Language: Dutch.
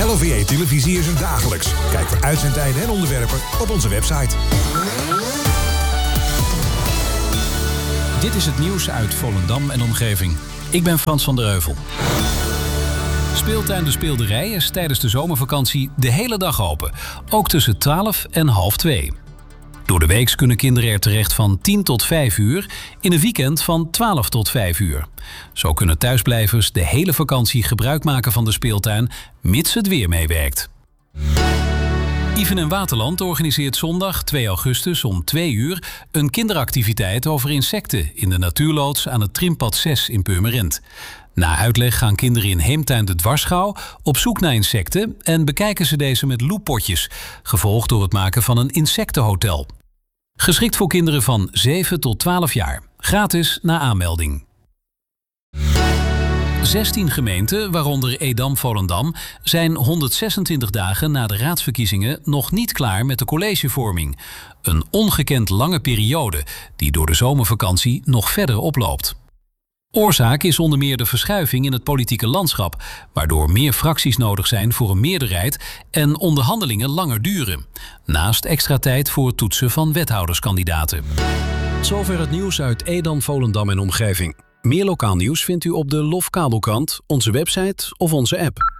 LOVE Televisie is er dagelijks. Kijk voor uitzendtijden en onderwerpen op onze website. Dit is het nieuws uit Volendam en omgeving. Ik ben Frans van der Heuvel. Speeltuin De Speelderij is tijdens de zomervakantie de hele dag open. Ook tussen 12 en half 2. Door de week kunnen kinderen er terecht van 10 tot 5 uur. In een weekend van 12 tot 5 uur. Zo kunnen thuisblijvers de hele vakantie gebruik maken van de speeltuin, mits het weer meewerkt. Iven en Waterland organiseert zondag 2 augustus om 2 uur... een kinderactiviteit over insecten in de natuurloods aan het Trimpad 6 in Purmerend. Na uitleg gaan kinderen in Heemtuin de Dwarsschouw op zoek naar insecten en bekijken ze deze met loeppotjes, gevolgd door het maken van een insectenhotel. Geschikt voor kinderen van 7 tot 12 jaar. Gratis na aanmelding. 16 gemeenten, waaronder Edam-Volendam, zijn 126 dagen na de raadsverkiezingen nog niet klaar met de collegevorming. Een ongekend lange periode die door de zomervakantie nog verder oploopt. Oorzaak is onder meer de verschuiving in het politieke landschap, waardoor meer fracties nodig zijn voor een meerderheid en onderhandelingen langer duren. Naast extra tijd voor het toetsen van wethouderskandidaten. Zover het nieuws uit Edam, Volendam en omgeving. Meer lokaal nieuws vindt u op de LOF Kabelkrant, onze website of onze app.